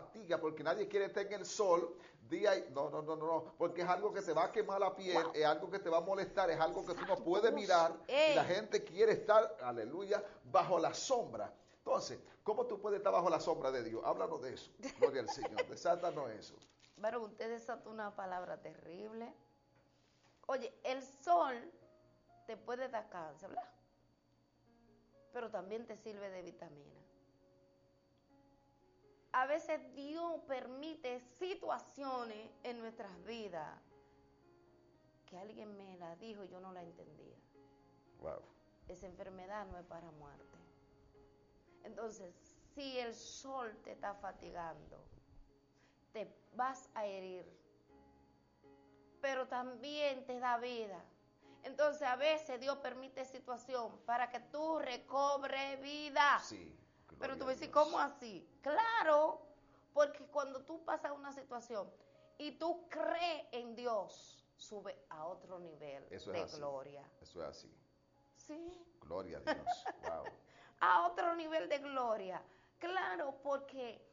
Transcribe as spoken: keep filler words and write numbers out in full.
fatiga, porque nadie quiere estar en el sol día y, no, no, no, no, no, porque es algo que te va a quemar la piel, wow. Es algo que te va a molestar, es algo que tú no puedes mirar, Ey. Y la gente quiere estar, aleluya, bajo la sombra. Entonces, ¿cómo tú puedes estar bajo la sombra de Dios? Háblanos de eso, gloria al Señor, desátanos eso. Pero usted desató una palabra terrible. Oye, el sol te puede dar cáncer, ¿verdad? Pero también te sirve de vitamina. A veces Dios permite situaciones en nuestras vidas que alguien me la dijo y yo no la entendía. Wow. Esa enfermedad no es para muerte. Entonces, si el sol te está fatigando, te vas a herir, pero también te da vida. Entonces, a veces Dios permite situación para que tú recobres vida. Sí. Pero tú me dices, ¿cómo así? Claro, porque cuando tú pasas una situación y tú crees en Dios, sube a otro nivel Eso de es así. gloria. Eso es así. Sí. Gloria a Dios. Wow. A otro nivel de gloria. Claro, porque